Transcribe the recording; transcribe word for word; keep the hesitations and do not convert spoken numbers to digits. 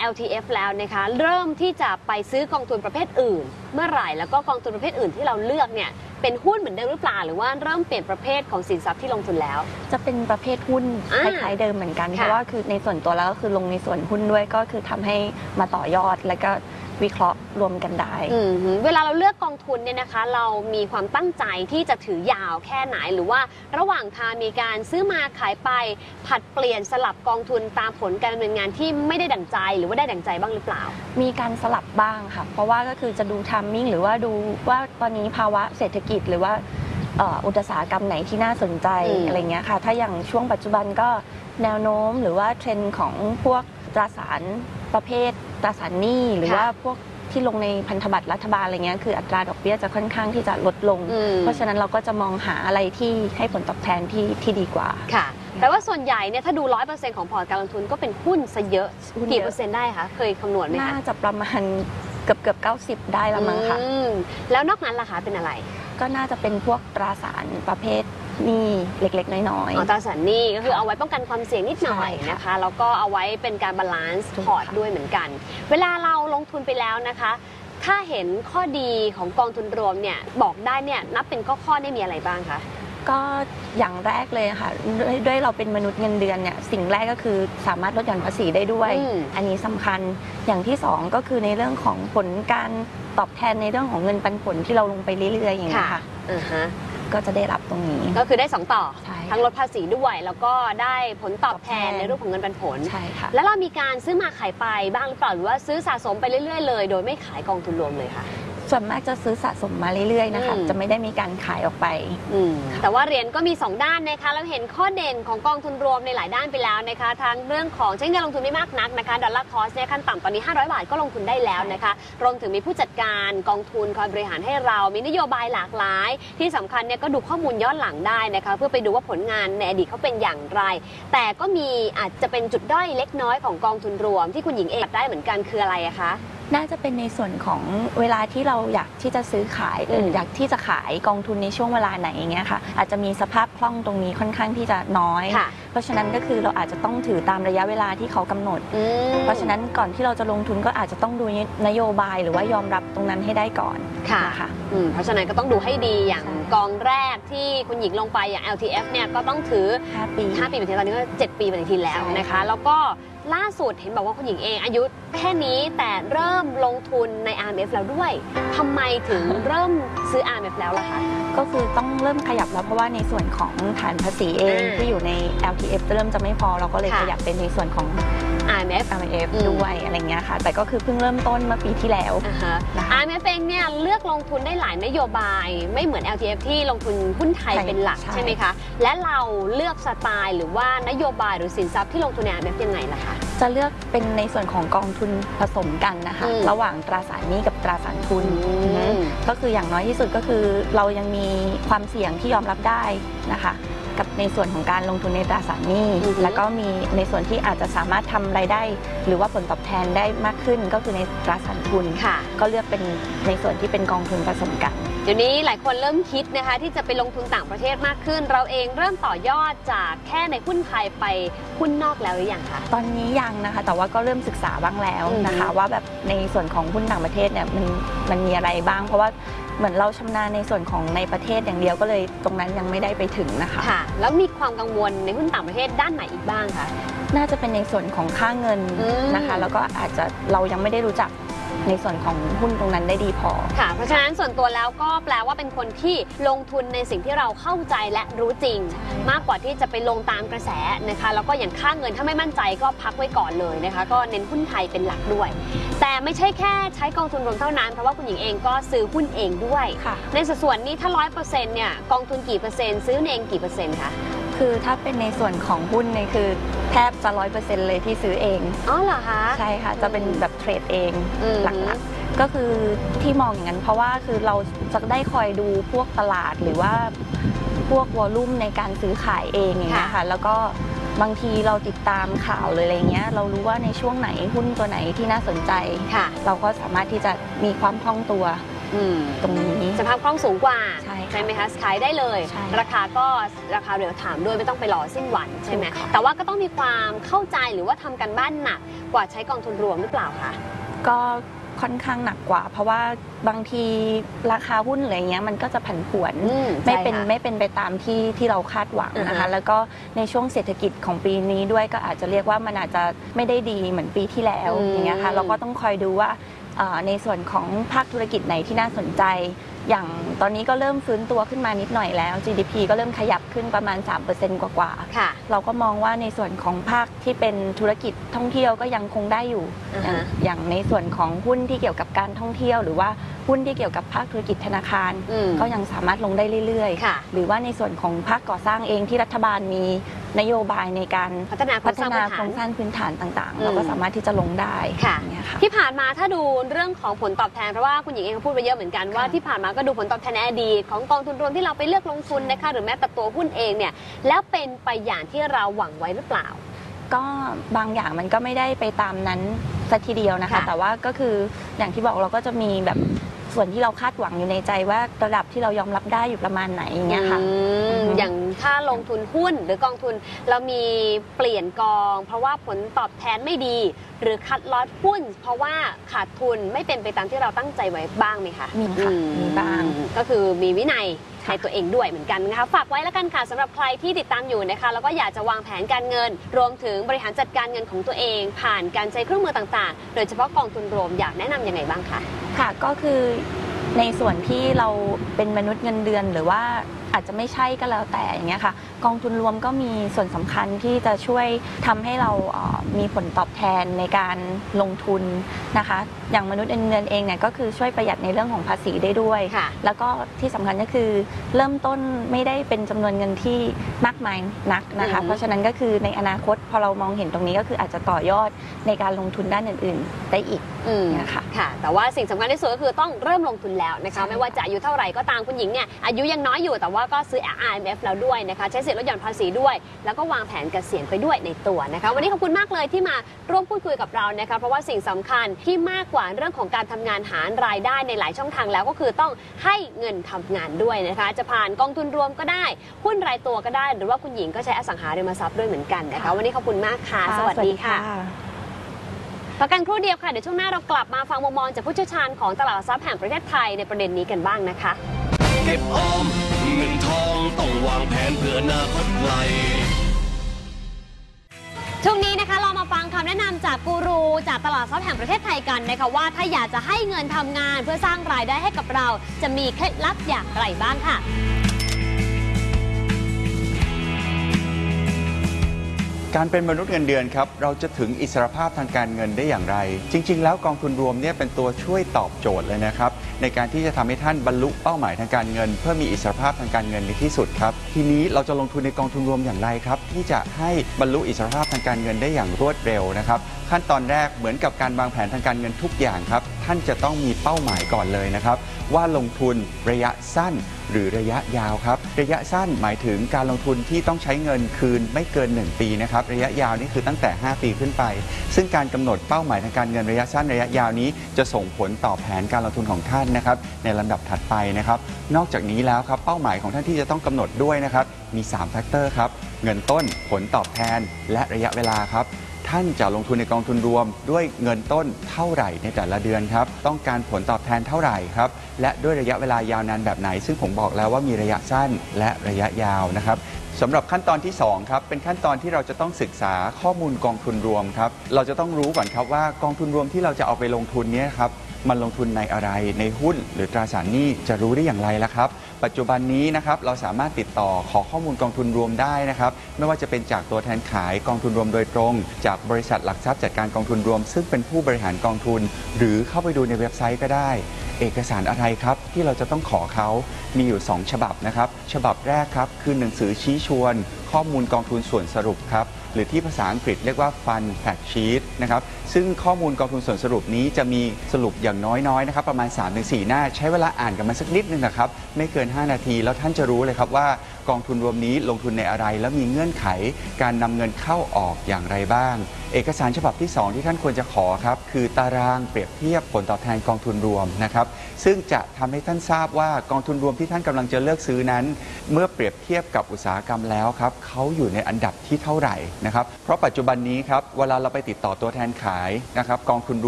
แอล ที เอฟ แล้วนะคะเริ่มที่จะไปซื้อกองทุนประเภทอื่นเมื่อไหร่แล้วก็กองทุนประเภทอื่นที่เราเลือกเนี่ยเป็นหุ้นเหมือนเดิมหรือเปล่าหรือว่าเริ่มเปลี่ยนประเภทของสินทรัพย์ที่ลงทุนแล้วจะเป็นประเภทหุ้นคล้ายๆเดิมเหมือนกันเพราะว่าคือในส่วนตัวแล้วก็คือลงในส่วนหุ้นด้วยก็คือทำให้มาต่อยอดแล้วก็วิเคราะห์รวมกันได้เวลาเราเลือกกองทุนเนี่ยนะคะเรามีความตั้งใจที่จะถือยาวแค่ไหนหรือว่าระหว่างทางมีการซื้อมาขายไปผัดเปลี่ยนสลับกองทุนตามผลการดำเนินงานที่ไม่ได้ดั่งใจหรือว่าได้ดั่งใจบ้างหรือเปล่ามีการสลับบ้างค่ะเพราะว่าก็คือจะดูทัมมิ่งหรือว่าดูว่าตอนนี้ภาวะเศรษฐกิจหรือว่าอุตสาหกรรมไหนที่น่าสนใจอะไรเงี้ยค่ะถ้าอย่างช่วงปัจจุบันก็แนวโน้มหรือว่าเทรนด์ของพวกตราสารประเภทตราสารหนี้หรือว่าพวกที่ลงในพันธบัตรรัฐบาลอะไรเงี้ยคืออัตราดอกเบี้ยจะค่อนข้างที่จะลดลงเพราะฉะนั้นเราก็จะมองหาอะไรที่ให้ผลตอบแทนที่ที่ดีกว่าค่ะแต่ว่าส่วนใหญ่เนี่ยถ้าดู ร้อยเปอร์เซ็นต์ ของพอร์ตการลงทุนก็เป็นหุ้นซะเยอะกี่เปอร์เซ็นต์ได้คะเคยคำนวณไหมคะน่าจะประมาณเกือบเกือบเก้าสิบได้ละมั้งค่ะแล้วนอกนั้นล่ะคะเป็นอะไรก็น่าจะเป็นพวกตราสารประเภทหนี้เล็กๆน้อยๆตราสารหนี้ก็คือเอาไว้ป้องกันความเสี่ยงนิดหน่อยนะคะแล้วก็เอาไว้เป็นการบาลานซ์พอร์ตด้วยเหมือนกันเวลาเราลงทุนไปแล้วนะคะถ้าเห็นข้อดีของกองทุนรวมเนี่ยบอกได้เนี่ยนับเป็นข้อข้อได้มีอะไรบ้างคะก็อย่างแรกเลยค่ะด้วยเราเป็นมนุษย์เงินเดือนเนี่ยสิ่งแรกก็คือสามารถลดหย่อนภาษีได้ด้วย อ, อันนี้สำคัญอย่างที่สองก็คือในเรื่องของผลการตอบแทนในเรื่องของเงินปันผลที่เราลงไปเรื่อยๆอย่างนี้ค่ะก็จะได้รับตรงนี้ก็คือได้สองต่อทั้งลดภาษีด้วยแล้วก็ได้ผลตอบแทนในรูปของเงินปันผลใช่ค่ะแล้วเรามีการซื้อมาขายไปบ้างหรือเปล่าหรือว่าซื้อสะสมไปเรื่อยๆเลยโดยไม่ขายกองทุนรวมเลยค่ะส่วนมากจะซื้อสะสมมาเรื่อยๆนะคะจะไม่ได้มีการขายออกไปแต่ว่าเหรียญก็มีสองด้านนะคะเราเห็นข้อเด่นของกองทุนรวมในหลายด้านไปแล้วนะคะทั้งเรื่องของใช้เงินลงทุนไม่มากนักนะคะดอลลาร์คอสเนี่ยขั้นต่ำตอนนี้ห้าร้อยบาทก็ลงทุนได้แล้วนะคะรวมถึงมีผู้จัดการกองทุนคอยบริหารให้เรามีนโยบายหลากหลายที่สำคัญเนี่ยก็ดูข้อมูลย้อนหลังได้นะคะเพื่อไปดูว่าผลงานในอดีตเขาเป็นอย่างไรแต่ก็มีอาจจะเป็นจุดด้อยเล็กน้อยของกองทุนรวมที่คุณหญิงเอกได้เหมือนกันคืออะไรอะคะน่าจะเป็นในส่วนของเวลาที่เราอยากที่จะซื้อขายหรืออยากที่จะขายกองทุนในช่วงเวลาไหนอย่างเงี้ยค่ะอาจจะมีสภาพคล่องตรงนี้ค่อนข้างที่จะน้อยเพราะฉะนั้นก็คือเราอาจจะต้องถือตามระยะเวลาที่เขากำหนดเพราะฉะนั้นก่อนที่เราจะลงทุนก็อาจจะต้องดูนโยบายหรือว่ายอมรับตรงนั้นให้ได้ก่อนค่ะเพราะฉะนั้นก็ต้องดูให้ดีอย่างกองแรกที่คุณหญิงลงไปอย่าง แอล ที เอฟ เนี่ยก็ต้องถือห้าปีห้าปีปฏิทินตอนนี้ก็เจ็ดปีปฏิทินแล้วนะคะแล้วก็ล่าสุดเห็นบอกว่าคุณหญิงเองอายุแค่นี้แต่เริ่มลงทุนใน อาร์ เอ็ม เอฟ แล้วด้วยทำไมถึงเริ่มซื้อ อาร์ เอ็ม เอฟ แล้วล่ะคะก็คือต้องเริ่มขยับแล้วเพราะว่าในส่วนของฐานภาษีเองที่อยู่ใน แอล ที เอฟ เริ่มจะไม่พอเราก็เลยขยับเป็นในส่วนของอาร์ เอ็ม เอฟอาร์ เอ็ม เอฟ ด้วยอะไรเงี้ยค่ะแต่ก็คือเพิ่งเริ่มต้นเมื่อปีที่แล้วอาร์ เอ็ม เอฟ เองเนี่ยเลือกลงทุนได้หลายนโยบายไม่เหมือน แอล ที เอฟ ที่ลงทุนหุ้นไทยเป็นหลักใช่ไหมคะและเราเลือกสไตล์หรือว่านโยบายหรือสินทรัพย์ที่ลงทุนใน อาร์ เอ็ม เอฟ ยังไงล่ะคะจะเลือกเป็นในส่วนของกองทุนผสมกันนะคะระหว่างตราสารหนี้กับตราสารทุนก็คืออย่างน้อยที่สุดก็คือเรายังมีความเสี่ยงที่ยอมรับได้นะคะกับในส่วนของการลงทุนในตราสารหนี้แล้วก็มีในส่วนที่อาจจะสามารถทำรายได้หรือว่าผลตอบแทนได้มากขึ้นก็คือในตราสารทุนก็เลือกเป็นในส่วนที่เป็นกองทุนผสมกันเดี๋ยวนี้หลายคนเริ่มคิดนะคะที่จะไปลงทุนต่างประเทศมากขึ้นเราเองเริ่มต่อยอดจากแค่ในหุ้นไทยไปหุ้นนอกแล้วหรือยังคะตอนนี้ยังนะคะแต่ว่าก็เริ่มศึกษาบ้างแล้วนะคะว่าแบบในส่วนของหุ้นต่างประเทศเนี่ยมันมันมีอะไรบ้างเพราะว่าเหมือนเราชำนาญในส่วนของในประเทศอย่างเดียวก็เลยตรงนั้นยังไม่ได้ไปถึงนะคะค่ะแล้วมีความกังวลในหุ้นต่างประเทศด้านไหนอีกบ้างคะน่าจะเป็นในส่วนของค่าเงินนะคะแล้วก็อาจจะเรายังไม่ได้รู้จักในส่วนของหุ้นตรงนั้นได้ดีพอค่ะเพราะฉะนั้นส่วนตัวแล้วก็แปลว่าเป็นคนที่ลงทุนในสิ่งที่เราเข้าใจและรู้จริงมากกว่าที่จะไปลงตามกระแสนะคะแล้วก็อย่างค่าเงินถ้าไม่มั่นใจก็พักไว้ก่อนเลยนะคะก็เน้นหุ้นไทยเป็นหลักด้วยแต่ไม่ใช่แค่ใช้กองทุนรวมเท่านั้นเพราะว่าคุณหญิงเองก็ซื้อหุ้นเองด้วยในสัดส่วนนี้ถ้า ร้อยเปอร์เซ็นต์ เนี่ยกองทุนกี่เปอร์เซ็นต์ซื้อเองกี่เปอร์เซ็นต์คะคือถ้าเป็นในส่วนของหุ้นเนี่ยคือแทบจะ ร้อยเปอร์เซ็นต์ เลยที่ซื้อเองอ๋อเหรอคะใช่ค่ะจะเป็นแบบเทรดเองหลักๆก็คือที่มองอย่างนั้นเพราะว่าคือเราจะได้คอยดูพวกตลาดหรือว่าพวกวอลลุ่มในการซื้อขายเองอย่างเงี้ยค่ะแล้วก็บางทีเราติดตามข่าวเลยอะไรเงี้ยเรารู้ว่าในช่วงไหนหุ้นตัวไหนที่น่าสนใจเราก็สามารถที่จะมีความคล่องตัวตรงนี้สภาพคล่องสูงกว่าใช่ใช่ไหมคะขายได้เลยราคาก็ราคาเรียวถามด้วยไม่ต้องไปรอสิ้นวันใช่ไหมแต่ว่าก็ต้องมีความเข้าใจหรือว่าทำกันบ้านหนักกว่าใช้กองทุนรวมหรือเปล่าคะก็ค่อนข้างหนักกว่าเพราะว่าบางทีราคาหุ้นอะไรเงี้ยมันก็จะผันผวนไม่เป็นไม่เป็นไปตามที่ที่เราคาดหวังนะคะแล้วก็ในช่วงเศรษฐกิจของปีนี้ด้วยก็อาจจะเรียกว่ามันอาจจะไม่ได้ดีเหมือนปีที่แล้วอย่างเงี้ยค่ะเราก็ต้องคอยดูว่าในส่วนของภาคธุรกิจไหนที่น่าสนใจอย่างตอนนี้ก็เริ่มฟื้นตัวขึ้นมานิดหน่อยแล้ว จี ดี พี ก็เริ่มขยับขึ้นประมาณ สามเปอร์เซ็นต์ กว่าๆเราก็มองว่าในส่วนของภาคที่เป็นธุรกิจท่องเที่ยวก็ยังคงได้อยู่ uh-huh. อย่างในส่วนของหุ้นที่เกี่ยวกับการท่องเที่ยวหรือว่าหุ้นที่เกี่ยวกับภาคธุรกิจธนาคารก็ยังสามารถลงได้เรื่อยๆหรือว่าในส่วนของภาคก่อสร้างเองที่รัฐบาลมีนโยบายในการพัฒนาพัฒนาโครงสร้างพื้นฐานต่างๆเราก็สามารถที่จะลงได้ค่ะที่ผ่านมาถ้าดูเรื่องของผลตอบแทนเพราะว่าคุณหญิงเองพูดไปเยอะเหมือนกันว่าที่ผ่านมาก็ดูผลตอบแทนในอดีตของกองทุนรวมที่เราไปเลือกลงทุนนะคะหรือแม้แต่ตัวหุ้นเองเนี่ยแล้วเป็นไปอย่างที่เราหวังไว้หรือเปล่าก็บางอย่างมันก็ไม่ได้ไปตามนั้นสัทีเดียวนะคะแต่ว่าก็คืออย่างที่บอกเราก็จะมีแบบส่วนที่เราคาดหวังอยู่ในใจว่าระดับที่เรายอมรับได้อยู่ประมาณไหนอย่างเงี้ยค่ะอย่างถ้าลงทุนหุ้นหรือกองทุนเรามีเปลี่ยนกองเพราะว่าผลตอบแทนไม่ดีหรือคัดลอตหุ้นเพราะว่าขาดทุนไม่เป็นไปตามที่เราตั้งใจไว้บ้างไหมคะมีค่ะมีบ้างก็คือมีวินัยในตัวเองด้วยเหมือนกันนะคะฝากไว้แล้วกันค่ะสำหรับใครที่ติดตามอยู่นะคะแล้วก็อยากจะวางแผนการเงินรวมถึงบริหารจัดการเงินของตัวเองผ่านการใช้เครื่องมือต่างๆโดยเฉพาะกองทุนรวมอยากแนะนำยังไงบ้างคะค่ะก็คือในส่วนที่เราเป็นมนุษย์เงินเดือนหรือว่าอาจจะไม่ใช่ก็แล้วแต่อย่างเงี้ยค่ะกองทุนรวมก็มีส่วนสำคัญที่จะช่วยทำให้เรามีผลตอบแทนในการลงทุนนะคะอย่างมนุษย์เงินเดือนเองเนี่ยก็คือช่วยประหยัดในเรื่องของภาษีได้ด้วยแล้วก็ที่สำคัญก็คือเริ่มต้นไม่ได้เป็นจำนวนเงินที่มากมายนักนะคะเพราะฉะนั้นก็คือในอนาคตพอเรามองเห็นตรงนี้ก็คืออาจจะต่อยอดในการลงทุนด้านอื่นๆได้อีกนะคะค่ะแต่ว่าสิ่งสำคัญที่สุดก็คือต้องเริ่มลงทุนแล้วนะคะไม่ว่าจะอายุเท่าไหร่ก็ตามคุณหญิงเนี่ยอายุยังน้อยอยู่แต่ว่าก็ซื้อ อาร์ เอ็ม เอฟ แล้วด้วยนะคะใช้สิทธิ์ลดหย่อนภาษีด้วยแล้วก็วางแผนเกษียณไปด้วยในตัวนะคะวันนี้ขอบคุณมากเลยที่มาร่วมพูดคุยกับเรานะคะเพราะว่าสิ่งสำคัญที่มากกว่าเรื่องของการทำงานหารายได้ในหลายช่องทางแล้วก็คือต้องให้เงินทำงานด้วยนะคะจะผ่านกองทุนรวมก็ได้หุ้นรายตัวก็ได้หรือว่าคุณหญิงก็ใช้อสังหาริมทรัพย์ด้วยเหมือนกันนะคะวันนี้ขอบคุณมากค่ะสวัสดีค่ะพักกันครู่เดียวค่ะเดี๋ยวช่วงหน้าเรากลับมาฟังมุมมองจากผู้เชี่ยวชาญของตลาดหลักทรัพย์แห่งประเทศไทยในประเด็นนี้กันบ้างนะคะเก็บออมเงินทองต้องวางแผนเพื่ออนาคตไกลช่วงนี้นะคะเรามาฟังคำแนะนำจากกูรูจากตลาดทรัพย์แห่งประเทศไทยกันนะคะว่าถ้าอยากจะให้เงินทำงานเพื่อสร้างรายได้ให้กับเราจะมีเคล็ดลับอย่างไรบ้างค่ะการเป็นมนุษย์เงินเดือนครับเราจะถึงอิสรภาพทางการเงินได้อย่างไรจริงๆแล้วกองทุนรวมเนี่ยเป็นตัวช่วยตอบโจทย์เลยนะครับในการที่จะทำให้ท่านบรรลุเป้าหมายทางการเงินเพื่อมีอิสรภาพทางการเงินในที่สุดครับทีนี้เราจะลงทุนในกองทุนรวมอย่างไรครับที่จะให้บรรลุอิสรภาพทางการเงินได้อย่างรวดเร็วนะครับขั้นตอนแรกเหมือนกับการวางแผนทางการเงินทุกอย่างครับท่านจะต้องมีเป้าหมายก่อนเลยนะครับว่าลงทุนระยะสั้นหรือระยะยาวครับระยะสั้นหมายถึงการลงทุนที่ต้องใช้เงินคืนไม่เกินหนึ่งปีนะครับระยะยาวนี่คือตั้งแต่ห้าปีขึ้นไปซึ่งการกำหนดเป้าหมายทางการเงินระยะสั้นระยะยาวนี้จะส่งผลต่อแผนการลงทุนของท่านนะครับในลำดับถัดไปนะครับนอกจากนี้แล้วครับเป้าหมายของท่านที่จะต้องกำหนดด้วยนะครับมีสามแฟกเตอร์ครับเงินต้นผลตอบแทนและระยะเวลาครับท่านจะลงทุนในกองทุนรวมด้วยเงินต้นเท่าไหร่ในแต่ละเดือนครับต้องการผลตอบแทนเท่าไหร่ครับและด้วยระยะเวลายาวนานแบบไหนซึ่งผมบอกแล้วว่ามีระยะสั้นและระยะยาวนะครับสำหรับขั้นตอนที่สองครับเป็นขั้นตอนที่เราจะต้องศึกษาข้อมูลกองทุนรวมครับเราจะต้องรู้ก่อนครับว่ากองทุนรวมที่เราจะเอาไปลงทุนนี้ครับมันลงทุนในอะไรในหุ้นหรือตราสารหนี้จะรู้ได้อย่างไรล่ะครับปัจจุบันนี้นะครับเราสามารถติดต่อขอข้อมูลกองทุนรวมได้นะครับไม่ว่าจะเป็นจากตัวแทนขายกองทุนรวมโดยตรงจากบริษัทหลักทรัพย์จัดการกองทุนรวมซึ่งเป็นผู้บริหารกองทุนหรือเข้าไปดูในเว็บไซต์ก็ได้เอกสารอะไรครับที่เราจะต้องขอเขามีอยู่สองฉบับนะครับฉบับแรกครับคือหนังสือชี้ชวนข้อมูลกองทุนส่วนสรุปครับหรือที่ภาษาอังกฤษเรียกว่า Fund Fact Sheet นะครับซึ่งข้อมูลกองทุนส่วนสรุปนี้จะมีสรุปอย่างน้อยๆนะครับประมาณ สามถึงสี่ หน้าใช้เวลาอ่านกันมาสักนิดนึงนะครับไม่เกินห้านาทีแล้วท่านจะรู้เลยครับว่ากองทุนรวมนี้ลงทุนในอะไรแล้วมีเงื่อนไขการนำเงินเข้าออกอย่างไรบ้างเอกสารฉบับที่สองที่ท่านควรจะขอครับคือตารางเปรียบเทียบผลตอบแทนกองทุนรวมนะครับซึ่งจะทำให้ท่านทราบว่ากองทุนรวมที่ท่านกำลังจะเลือกซื้อนั้นเมื่อเปรียบเทียบกับอุตสาหกรรมแล้วครับเขาอยู่ในอันดับที่เท่าไหร่นะครับเพราะปัจจุบันนี้ครับเวลาเราไปติดต่อตัวแทนขายนะครับกองทุน